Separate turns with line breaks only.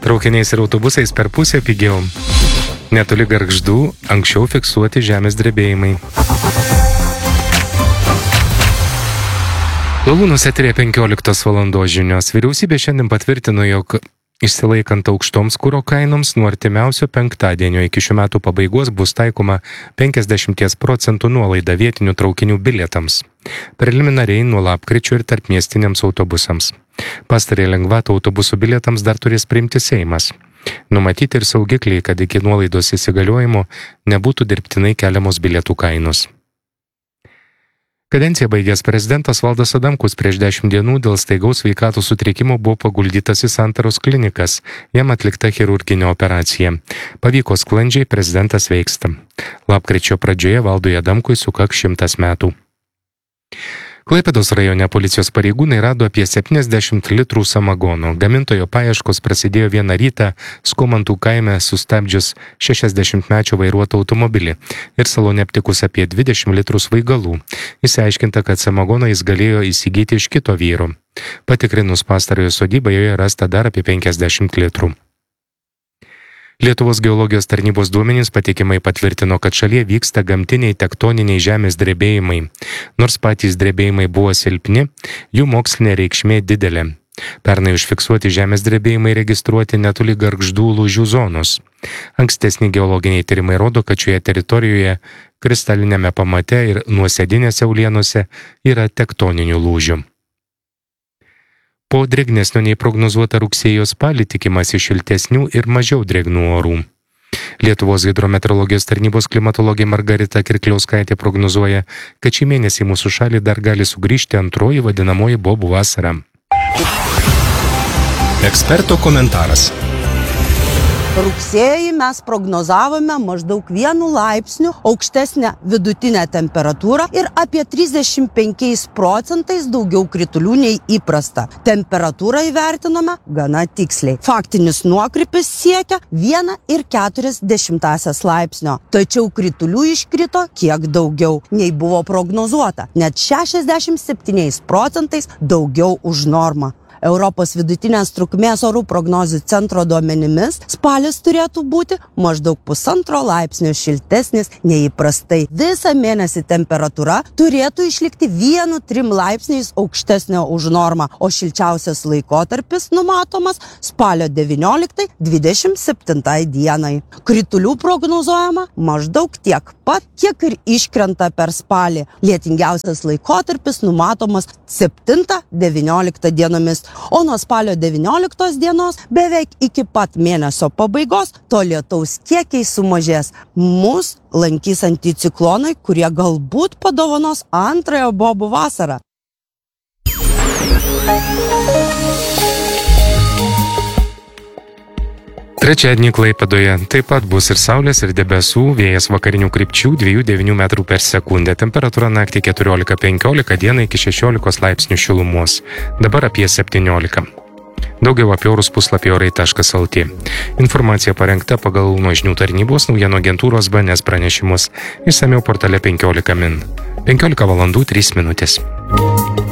Traukiniais ir autobusais per pusę pigiau. Netoli Gargždų anksčiau fiksuoti žemės drebėjimai. Lalūnus eterė 15 valandos žinios. Vyriausybė šiandien patvirtino, jog išsilaikant aukštoms kuro kainoms nuo artimiausio penktadienio iki šių metų pabaigos bus taikoma 50% nuolaida vietinių traukinių bilietams. Preliminariai nuo lapkričio ir tarpmiestiniams autobusams. Pastarąją lengvatą autobusų bilietams dar turės priimti Seimas. Numatyti ir saugikliai, kad iki nuolaidos įsigaliojimo nebūtų dirbtinai keliamos bilietų kainos. Kadenciją baigęs prezidentas Valdas Adamkus prieš 10 dienų dėl staigaus sveikatos sutrikimo buvo paguldytas į Santaros klinikas. Jam atlikta chirurginė operacija. Pavyko sklandžiai, prezidentas sveiksta. Lapkričio pradžioje Valdui Adamkui sukaks 100 metų. Klaipėdos rajone policijos pareigūnai rado apie 70 litrų samagono. Gamintojo paieškos prasidėjo vieną rytą Skomantų kaime sustabdžius 60-mečio vairuotą automobilį ir salone aptikus apie 20 litrų svaigalų. Išsiaiškinta, kad samagoną jis galėjo įsigyti iš kito vyro. Patikrinus pastarojo sodybą, joje rasta dar apie 50 litrų. Lietuvos geologijos tarnybos duomenys patikimai patvirtino, kad šalyje vyksta gamtiniai tektoniniai žemės drebėjimai. Nors patys drebėjimai buvo silpni, jų mokslinė reikšmė didelė. Pernai užfiksuoti žemės drebėjimai registruoti netoli Gargždų lūžių zonos. Ankstesni geologiniai tyrimai rodo, kad šioje teritorijoje kristalinėme pamate ir nuosėdinėse uolienose yra tektoninių lūžių. Po drėgnesnio nei prognozuota rugsėjo spalį tikimasi šiltesnių ir mažiau drėgnų orų. Lietuvos hidrometeorologijos tarnybos klimatologė Margarita Kirkliauskaitė prognozuoja, kad šį mėnesį mūsų šalį dar gali sugrįžti antroji vadinamoji bobų vasara.
Eksperto komentaras.
Rugsėjį mes prognozavome maždaug 1 laipsniu aukštesnę vidutinę temperatūrą ir apie 35% daugiau kritulių nei įprasta. Temperatūrą įvertinome gana tiksliai. Faktinis nuokrypis siekia 1,4 laipsnio. Tačiau kritulių iškrito kiek daugiau nei buvo prognozuota. Net 67% daugiau už normą. Europos vidutinės trukmės orų prognozių centro duomenimis spalis turėtų būti maždaug 1,5 laipsnio šiltesnis nei įprastai. Visą mėnesį temperatūra turėtų išlikti 1-3 laipsniais aukštesnio už normą, o šilčiausias laikotarpis numatomas spalio 19-27 dienai. Kritulių prognozuojama maždaug tiek pat, kiek ir iškrenta per spalį. Lietingiausias laikotarpis numatomas 7-19 dienomis. O nuo spalio 19 dienos beveik iki pat mėnesio pabaigos to lietaus kiekiai sumažės. Mus lankys anticiklonai, kurie galbūt padovanos antrąją bobų vasarą.
Trečiadienį Klaipėdoje taip pat bus ir saulės, ir debesų, vėjas vakarinių krypčių 2-9 metrų per sekundę. Temperatūra naktį 14-15, dieną iki 16 laipsnių šilumos. Dabar apie 17. Daugiau apie orus puslapį orai.lt. Informacija parengta pagal žinių tarnybos naujienų agentūros BNS pranešimus. Išsamiau portale 15 min. 15 valandų 3 minutės.